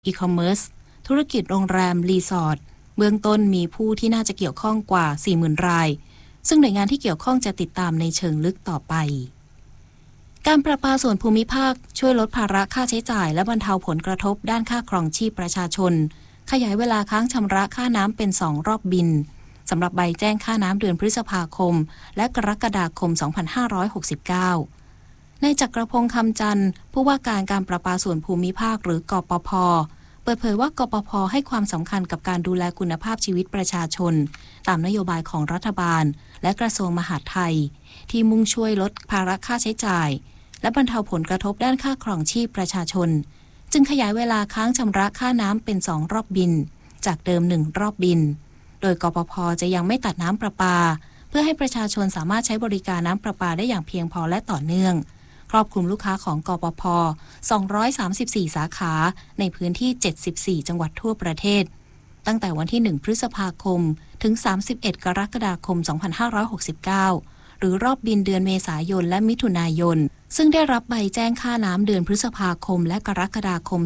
อีคอมเมิร์ซธุรกิจโรงแรมรีสอร์ทเบื้องต้นมีผู้ที่น่าจะเกี่ยวข้องกว่า 40,000 รายซึ่งหน่วยงานที่เกี่ยวข้องจะติดตามในเชิงลึกต่อไปการประปาส่วนภูมิภาคช่วยลดภาระค่าใช้จ่ายและบรรเทาผลกระทบด้านค่าครองชีพประชาชนขยายเวลาค้างชำระค่าน้ำเป็น2รอบบินสำหรับใบแจ้งค่าน้ำเดือนพฤษภาคมและกรกฎาคม 2569 นายจักรพงษ์คำจันทร์ผู้ว่าการประปาส่วนภูมิภาคหรือกปภ.เปิดเผยว่ากปภ.ให้ความสำคัญกับการดูแลคุณภาพชีวิตประชาชนตามนโยบายของรัฐบาลและกระทรวงมหาดไทยที่มุ่งช่วยลดภาระค่าใช้จ่ายและบรรเทาผลกระทบด้านค่าครองชีพประชาชนจึงขยายเวลาค้างชำระค่าน้ำเป็น2รอบบินจากเดิม1รอบบินโดยกปภ.จะยังไม่ตัดน้ำประปาเพื่อให้ประชาชนสามารถใช้บริการน้ำประปาได้อย่างเพียงพอและต่อเนื่องครอบคลุมลูกค้าของกปภ. 234 สาขาในพื้นที่ 74 จังหวัดทั่วประเทศตั้งแต่วันที่1พฤษภาคมถึง31กรกฎาคม 2569 หรือรอบบินเดือนเมษายนและมิถุนายนซึ่งได้รับใบแจ้งค่าน้ำเดือนพฤษภาคมและกรกฎาคม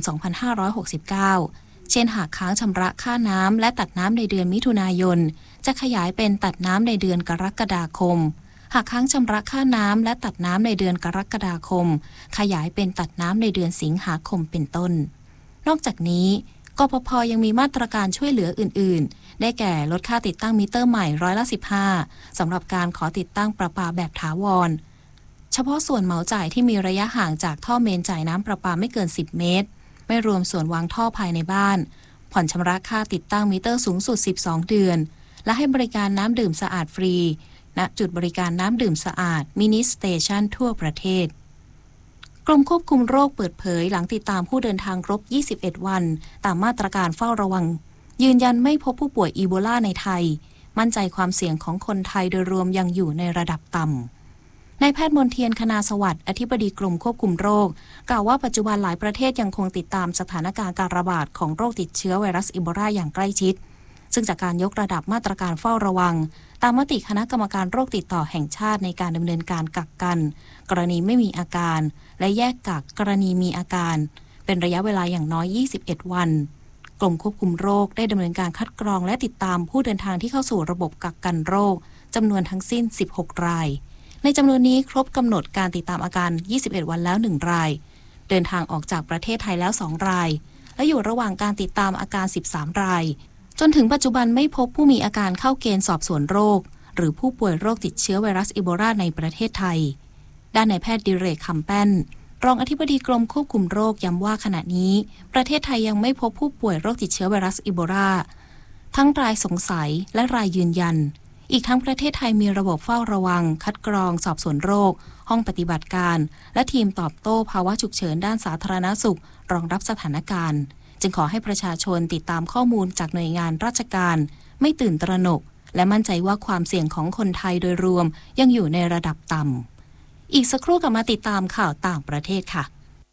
2569 เช่นหากค้างชำระค่าน้ำและตัดน้ำในเดือนมิถุนายนจะขยายเป็นตัดน้ำในเดือนกรกฎาคมหากค้างชำระค่าน้ำและตัดน้ำในเดือนกรกฎาคมขยายเป็นตัดน้ำในเดือนสิงหาคมเป็นต้นนอกจากนี้กปภ.ยังมีมาตรการช่วยเหลืออื่นๆได้แก่ลดค่าติดตั้งมิเตอร์ใหม่15%สำหรับการขอติดตั้งประปาแบบถาวรเฉพาะส่วนเหมาจ่ายที่มีระยะห่างจากท่อเมนจ่ายน้ำประปาไม่เกิน10 เมตรไม่รวมส่วนวางท่อภายในบ้านผ่อนชำระค่าติดตั้งมิเตอร์สูงสุด12 เดือนและให้บริการน้ำดื่มสะอาดฟรีณจุดบริการน้ำดื่มสะอาดมินิสเตชันทั่วประเทศกรมควบคุมโรคเปิดเผยหลังติดตามผู้เดินทางครบ21 วันตามมาตรการเฝ้าระวังยืนยันไม่พบผู้ป่วยอีโบลาในไทยมั่นใจความเสี่ยงของคนไทยโดยรวมยังอยู่ในระดับต่ำนายแพทย์มนเทียนคณาสวัสดิ์อธิบดีกรมควบคุมโรคกล่าวว่าปัจจุบันหลายประเทศยังคงติดตามสถานการณ์การระบาดของโรคติดเชื้อไวรัสอีโบลาอย่างใกล้ชิดซึ่งจากการยกระดับมาตรการเฝ้าระวังตามมติคณะกรรมการโรคติดต่อแห่งชาติในการดำเนินการกักกันกรณีไม่มีอาการและแยกกักกรณีมีอาการเป็นระยะเวลาอย่างน้อย21 วันกรมควบคุมโรคได้ดำเนินการคัดกรองและติดตามผู้เดินทางที่เข้าสู่ระบบกักกันโรคจำนวนทั้งสิ้น16 รายในจำนวนนี้ครบกำหนดการติดตามอาการ21 วันแล้ว1 รายเดินทางออกจากประเทศไทยแล้ว2 รายและอยู่ระหว่างการติดตามอาการ13 รายจนถึงปัจจุบันไม่พบผู้มีอาการเข้าเกณฑ์สอบสวนโรคหรือผู้ป่วยโรคติดเชื้อไวรัสอีโบลาในประเทศไทยด้านนายแพทย์ดิเรกคำแป้นรองอธิบดีกรมควบคุมโรคย้ำว่าขณะนี้ประเทศไทยยังไม่พบผู้ป่วยโรคติดเชื้อไวรัสอีโบลาทั้งรายสงสัยและรายยืนยันอีกทั้งประเทศไทยมีระบบเฝ้าระวังคัดกรองสอบสวนโรคห้องปฏิบัติการและทีมตอบโต้ภาวะฉุกเฉินด้านสาธารณสุขรองรับสถานการณ์จึงขอให้ประชาชนติดตามข้อมูลจากหน่วยงานราชการไม่ตื่นตระหนกและมั่นใจว่าความเสี่ยงของคนไทยโดยรวมยังอยู่ในระดับต่ำอีกสักครู่กลับมาติดตามข่าวต่างประเทศค่ะ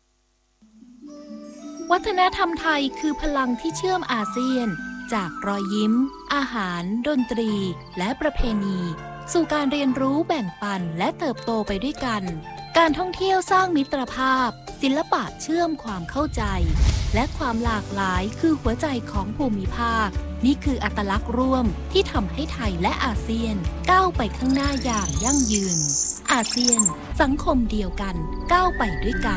วัฒนธรรมไทยคือพลังที่เชื่อมอาเซียนจากรอยยิ้มอาหารดนตรีและประเพณีสู่การเรียนรู้แบ่งปันและเติบโตไปด้วยกันการท่องเที่ยวสร้างมิตรภาพศิลปะเชื่อมความเข้าใจและความหลากหลายคือหัวใจของภูมิภาคนี่คืออัตลักษณ์ร่วมที่ทำให้ไทยและอาเซียนก้าวไปข้างหน้าอย่างยั่งยืนอาเซียนสังคมเดียวกันก้าวไปด้วยกัน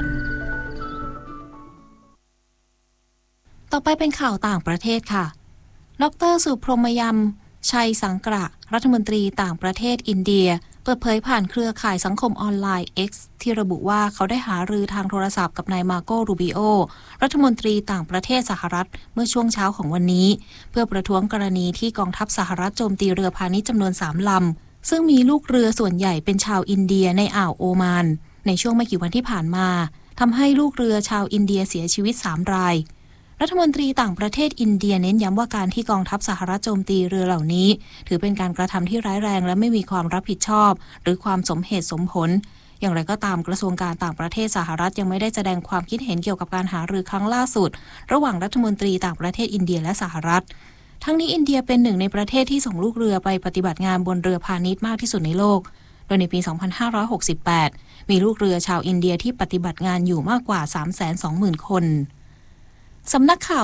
ต่อไปเป็นข่าวต่างประเทศค่ะดร.สุพรหมยมชัยสังกระรัฐมนตรีต่างประเทศอินเดียเปิดเผยผ่านเครือข่ายสังคมออนไลน์ X ที่ระบุว่าเขาได้หารือทางโทรศัพท์กับนายมาโกรูบิโอรัฐมนตรีต่างประเทศสหรัฐเมื่อช่วงเช้าของวันนี้เพื่อประท้วงกรณีที่กองทัพสหรัฐโจมตีเรือพาณิชย์จำนวน3 ลำซึ่งมีลูกเรือส่วนใหญ่เป็นชาวอินเดียในอ่าวโอมานในช่วงไม่กี่วันที่ผ่านมาทำให้ลูกเรือชาวอินเดียเสียชีวิต3 รายรัฐมนตรีต่างประเทศอินเดียเน้นย้ำว่าการที่กองทัพสหรัฐโจมตีเรือเหล่านี้ถือเป็นการกระทำที่ร้ายแรงและไม่มีความรับผิดชอบหรือความสมเหตุสมผลอย่างไรก็ตามกระทรวงการต่างประเทศสหรัฐยังไม่ได้แสดงความคิดเห็นเกี่ยวกับการหารือครั้งล่าสุดระหว่างรัฐมนตรีต่างประเทศอินเดียและสหรัฐทั้งนี้อินเดียเป็นหนึ่งในประเทศที่ส่งลูกเรือไปปฏิบัติงานบนเรือพาณิชย์มากที่สุดในโลกโดยในปี 2568 มีลูกเรือชาวอินเดียที่ปฏิบัติงานอยู่มากกว่า 320,000 คนสำนักข่าว